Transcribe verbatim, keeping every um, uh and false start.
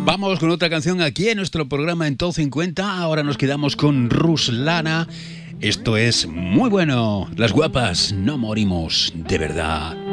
Vamos con otra canción aquí en nuestro programa en Top cincuenta. Ahora nos quedamos con Ruslana. Esto es muy bueno. Las guapas no morimos de verdad.